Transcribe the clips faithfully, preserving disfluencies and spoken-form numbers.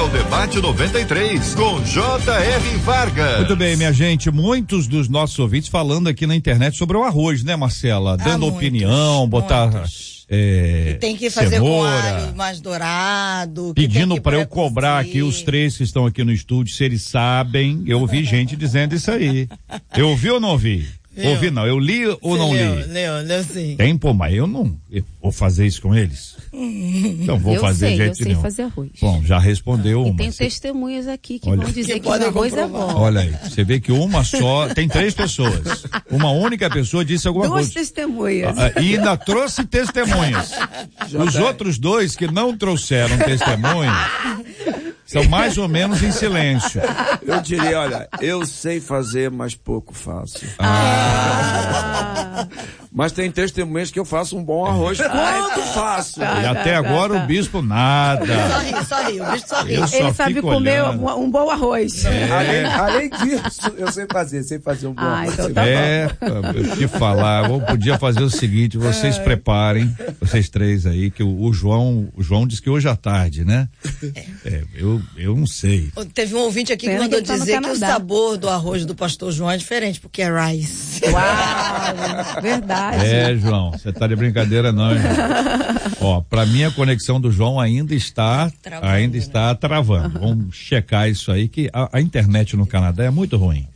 ao Debate noventa e três com J R Vargas. Muito bem, minha gente, muitos dos nossos ouvintes falando aqui na internet sobre o arroz, né, Marcela? Ah, Dando muitos, opinião, botar é, que tem que fazer cenoura, com alho mais dourado. Pedindo para eu cobrar aqui os três que estão aqui no estúdio, se eles sabem. Eu ouvi gente dizendo isso aí. Eu ouvi ou não ouvi? Leu. Ouvi não, eu li ou Você não leu, li? Leu, leu sim. Tem, pô, mas eu não eu vou fazer isso com eles. Não vou eu fazer sei, jeito eu sei nenhum. fazer arroz. Bom, já respondeu e uma. tem Você... testemunhas aqui que Olha, vão dizer que, que, que o arroz comprovar. é bom. Olha aí, você vê que uma só, tem três pessoas. Uma única pessoa disse alguma Duas coisa. Duas testemunhas. Ah, e ainda trouxe testemunhas. Os outros dois que não trouxeram testemunhas são mais ou menos em silêncio. Eu diria, olha, eu sei fazer, mas pouco faço. Ah. Mas tem testemunhas que eu faço um bom arroz quando faço. E até agora o bispo nada. Só ri, só ri, o bispo só ri. Eu só Ele sabe comer um, um bom arroz. É. Além, além disso, eu sei fazer, sei fazer um bom ah, arroz. Então tá é, eu te falar, eu podia fazer o seguinte, vocês preparem, vocês três aí, que o, o João, o João disse que hoje à tarde, né? É, eu, eu não sei. Teve um ouvinte aqui que mandou tá dizer que o sabor do arroz do pastor João é diferente, porque é rice. Uau, verdade. É, João, você tá de brincadeira não, irmão. Ó, pra mim a conexão do João ainda está, travando, ainda está né? travando. Vamos checar isso aí, que a, a internet no Canadá é muito ruim.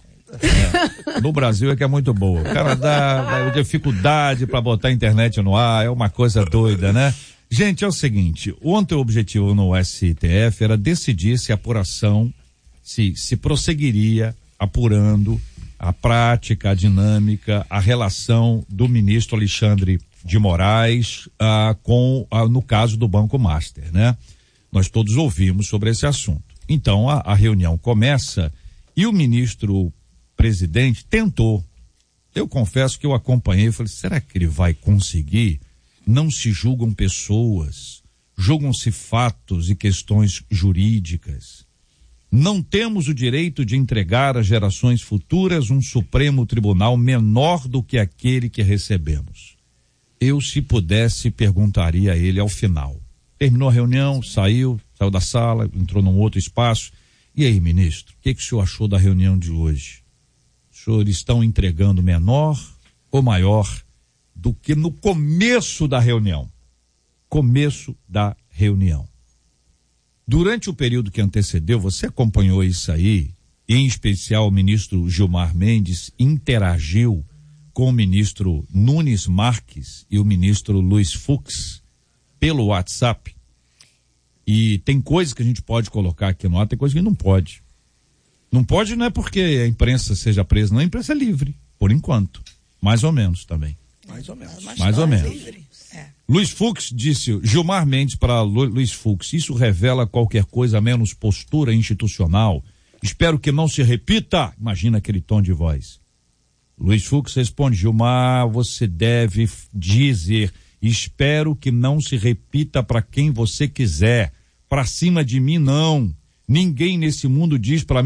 É. No Brasil é que é muito boa. O Canadá, a dificuldade para botar a internet no ar, é uma coisa doida, né? Gente, é o seguinte, ontem o objetivo no S T F era decidir se a apuração, se, se prosseguiria apurando a prática, a dinâmica, a relação do ministro Alexandre de Moraes ah, com, ah, no caso do Banco Master, né? Nós todos ouvimos sobre esse assunto. Então, a, a reunião começa e o ministro presidente tentou. Eu confesso que eu acompanhei e falei, será que ele vai conseguir? Não se julgam pessoas, julgam-se fatos e questões jurídicas. Não temos o direito de entregar às gerações futuras um Supremo Tribunal menor do que aquele que recebemos. Eu, se pudesse, perguntaria a ele ao final. Terminou a reunião, saiu, saiu da sala, entrou num outro espaço. E aí, ministro, o que, que o senhor achou da reunião de hoje? Os senhores estão entregando menor ou maior do que no começo da reunião? Começo da reunião. Durante o período que antecedeu, você acompanhou isso aí, em especial o ministro Gilmar Mendes interagiu com o ministro Nunes Marques e o ministro Luiz Fux pelo WhatsApp. E tem coisas que a gente pode colocar aqui no ar, tem coisas que não pode. Não pode não é porque a imprensa seja presa, não, a imprensa é livre, por enquanto. Mais ou menos também. Mais ou menos. Mais, Mais ou menos. É. Luiz Fux disse, Gilmar Mendes para Lu, Luiz Fux, isso revela qualquer coisa menos postura institucional. Espero que não se repita. Imagina aquele tom de voz. Luiz Fux responde, Gilmar, você deve dizer, espero que não se repita para quem você quiser. Para cima de mim, não. Ninguém nesse mundo diz para mim